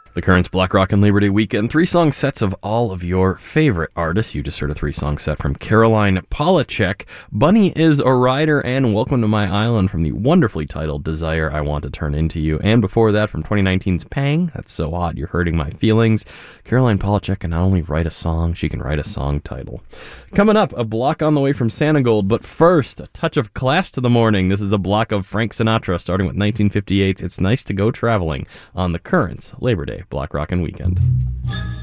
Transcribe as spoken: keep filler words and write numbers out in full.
The Currents Block Rock and Labor Day weekend. Three-song sets of all of your favorite artists. You just heard a three-song set from Caroline Polachek. Bunny is a Rider, and Welcome to My Island from the wonderfully titled Desire I Want to Turn Into You. And before that, from twenty nineteen's Pang, That's So Hot, You're Hurting My Feelings. Caroline Polachek can not only write a song, she can write a song title. Coming up, a block on the way from Santigold, but first, a touch of class to the morning. This is a block of Frank Sinatra, starting with nineteen fifty-eight's It's Nice to Go Traveling on the Currents Labor Day Block Rockin' Weekend.